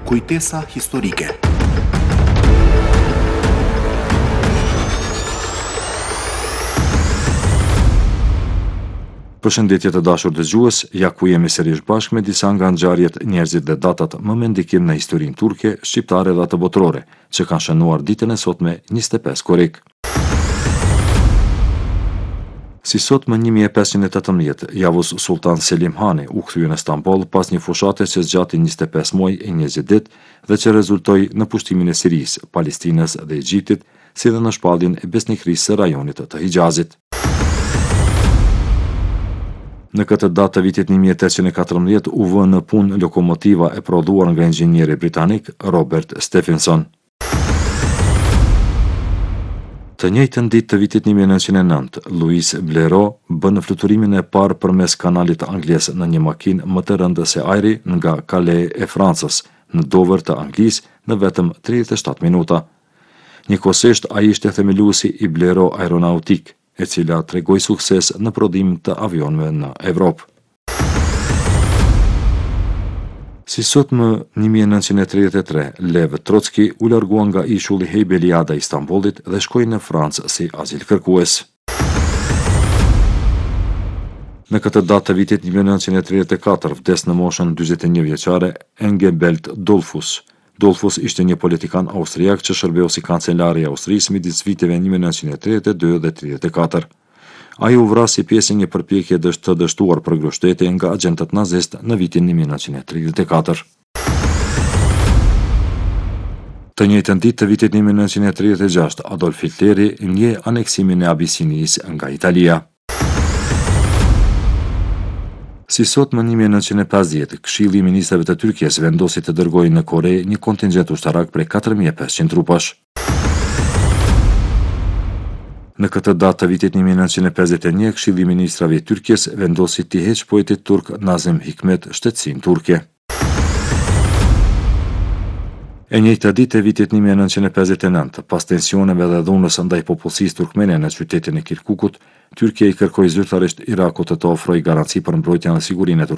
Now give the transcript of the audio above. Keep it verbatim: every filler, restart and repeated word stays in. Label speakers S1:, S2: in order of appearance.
S1: Kujtesa historike.
S2: Përshëndetje të dashur dëgjues, ja ku jemi sërish bashkë me disa nga ngjarjet, njerëzit dhe datat më me ndikim në historinë turke, shqiptare dhe të botërore, që kanë shënuar ditën e sotme njëzet e pesë korrik. Si sot më një mijë e pesëqind e tetëmbëdhjetë, Yavuz Sultan Selim Hani u kthye në Stamboll pas një fushate që zgjati njëzet e pesë muaj e njëzet ditë dhe që rezultoi në pushtimin e Sirisë, Palestinës dhe Egjiptit, si dhe në shpalljen e besnikërisë së rajonit të Hijazit. Në këtë datë të vitit një mijë e tetëqind e katërmbëdhjetë u vë në punë lokomotiva e prodhuar nga inxhinieri britanik Robert Stephenson. Të njëjtën ditë të vitit një mijë e nëntëqind e nëntë, Louis Blériot bën fluturimin e parë përmes kanalit anglisë në një makinë më të rëndë se ajri nga Calais e Francës, në Dover të Anglisë, në vetëm tridhjetë e shtatë minuta. Njëkohësisht ai ishte themeluesi i Blériot Aeronautique, e cila tregoi sukses në prodhim të avionëve në Evropë. Si sot më një mijë e nëntëqind e tridhjetë e tre, Lev Trotski u largua nga ishulli Heybeliada i Stambollit dhe shkoi në Francë si azil kërkues. Në këtë datë të vitit një mijë e nëntëqind e tridhjetë e katër vdes në moshën dyzet e një vjeçare Engelbert Dollfuss. Dollfuss ishte një politikan austriak që shërbeu si kancelari i Austrisë midis viteve një mijë e nëntëqind e tridhjetë e dy dhe tridhjetë e katër. Ai u vras si pjesë e një përpjekje të dështuar për mbështetje nga agentët nazist në vitin një mijë e nëntëqind e tridhjetë e katër. Të njëjtën ditë të vitit një mijë e nëntëqind e tridhjetë e gjashtë, Adolf Hitleri njeh aneksimin e Abisinisë nga Italia. Si sot më një mijë e nëntëqind e pesëdhjetë, Këshilli i Ministrave të Turqisë vendosi të dërgojë në Kore një kontingjent ushtarak prej katër mijë e pesëqind trupash. Në këtë datë të vitit një mijë e nëntëqind e pesëdhjetë e një, Këshilli i Ministrave i Turqisë vendosi t'i heqë poetit turk Nazim Hikmet shtetësinë turke. E njëjta ditë e vitit një mijë e nëntëqind e pesëdhjetë e nëntë, pas tensioneve dhe dhunës ndaj popullsisë turkmene në qytetin e Kirkukut, Turqia i kërkoi zyrtarisht Irakut të të ofrojë garanci për mbrojtjen dhe sigurinë e